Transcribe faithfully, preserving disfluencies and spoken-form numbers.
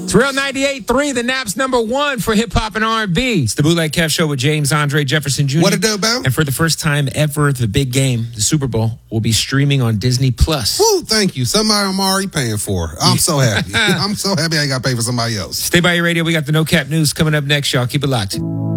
It's Real ninety-eight point three, the Naps number one for hip hop and R and B. It's the Bootleg Kev Show with James Andre Jefferson Junior What it do, Bo? And for the first time ever, the big game, the Super Bowl, will be streaming on Disney Plus. Woo, thank you. Somebody I'm already paying for. I'm so happy. I'm so happy I got to pay for somebody else. Stay by your radio. We got the No Cap News coming up next, y'all. Keep it locked.